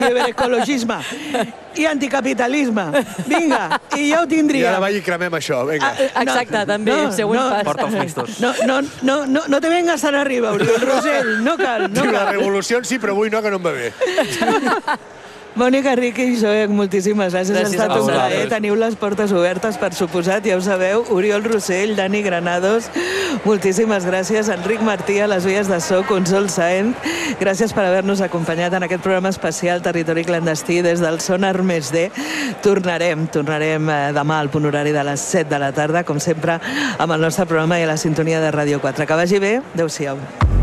ciberecologisme i anticapitalisme. Vinga, i ja ho tindríem. I ara vaig i cremem això, vinga. Exacte, també, següent pas. Porta els mixtos. No te vengas tan arriba, Oriol Rosell, no cal. La revolució sí, però avui no, que no em va bé. Mònica Riqui i Zoe, moltíssimes gràcies. Ha estat un plaer. Teniu les portes obertes, per suposat, ja ho sabeu. Oriol Rosell, Dani Granados, moltíssimes gràcies. Enric Martí, a les vies de so, Consol Sáenz. Gràcies per haver-nos acompanyat en aquest programa especial Territori Clandestí des del Sonar Més D. Tornarem demà al punt horari de les 7 de la tarda, com sempre, amb el nostre programa i a la sintonia de Ràdio 4. Que vagi bé. Adéu-siau.